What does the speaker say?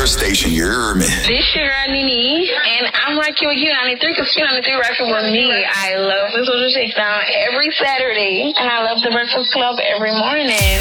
station, you hear me? This your girl Nene, and I'm rocking with Q93 because Q93 rocking with me. I love the Social Shakedown every Saturday, and I love the Breakfast Club every morning.